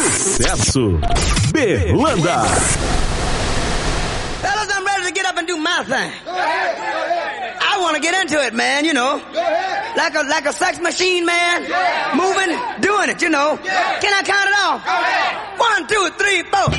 Sucesso. Berlanda. Fellas, I'm ready to get up and do my thing. I want to get into it, man, you know. Like a sex machine, man. Moving, doing it, you know. Can I count it off? 1, 2, 3, 4.